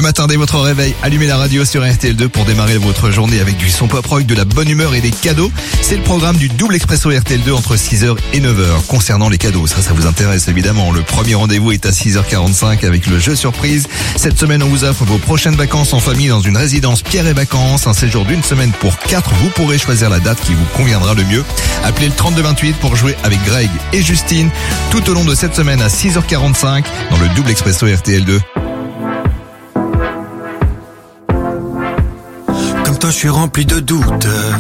Le matin dès votre réveil, allumez la radio sur RTL2 pour démarrer votre journée avec du son pop rock, de la bonne humeur et des cadeaux. C'est le programme du double expresso RTL2 entre 6h et 9h. Concernant les cadeaux, ça vous intéresse évidemment. Le premier rendez-vous est à 6h45 avec le jeu surprise. Cette semaine, on vous offre vos prochaines vacances en famille dans une résidence Pierre et Vacances. Un séjour d'une semaine pour 4. Vous pourrez choisir la date qui vous conviendra le mieux. Appelez le 3228 pour jouer avec Greg et Justine tout au long de cette semaine à 6h45 dans le double expresso RTL2. Comme toi, je suis rempli de doutes.